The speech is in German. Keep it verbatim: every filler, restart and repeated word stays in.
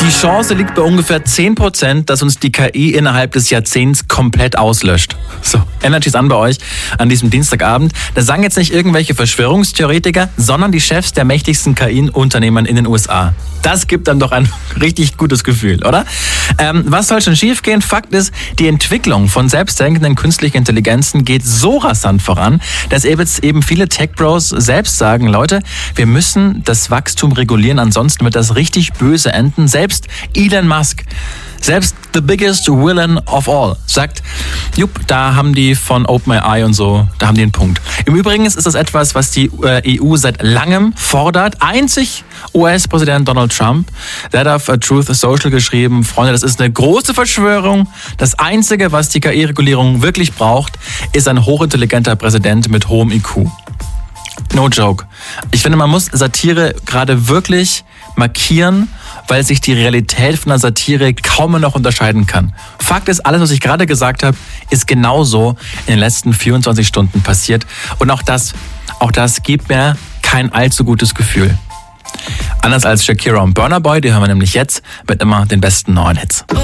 Die Chance liegt bei ungefähr zehn Prozent, dass uns die K I innerhalb des Jahrzehnts komplett auslöscht. So, Energy's an bei euch an diesem Dienstagabend. Das sagen jetzt nicht irgendwelche Verschwörungstheoretiker, sondern die Chefs der mächtigsten K I-Unternehmen in den U S A. Das gibt dann doch ein richtig gutes Gefühl, oder? Ähm, was soll schon schiefgehen? Fakt ist, die Entwicklung von selbstdenkenden künstlichen Intelligenzen geht so rasant voran, dass eben viele Tech-Bros selbst sagen, Leute, wir müssen das Wachstum regulieren, ansonsten wird das richtig böse enden. Selbst Elon Musk, selbst the biggest villain of all, sagt, jupp, da haben die von OpenAI und so, da haben die einen Punkt. Im Übrigen ist das etwas, was die E U seit langem fordert. Einzig U S-Präsident Donald Trump, der hat auf Truth Social geschrieben, Freunde, das ist eine große Verschwörung. Das Einzige, was die K I-Regulierung wirklich braucht, ist ein hochintelligenter Präsident mit hohem I Q. No joke. Ich finde, man muss Satire gerade wirklich markieren, weil sich die Realität von der Satire kaum mehr noch unterscheiden kann. Fakt ist, alles, was ich gerade gesagt habe, ist genauso in den letzten vierundzwanzig Stunden passiert. Und auch das, auch das gibt mir kein allzu gutes Gefühl. Anders als Shakira und Burna Boy, die hören wir nämlich jetzt mit immer den besten neuen Hits.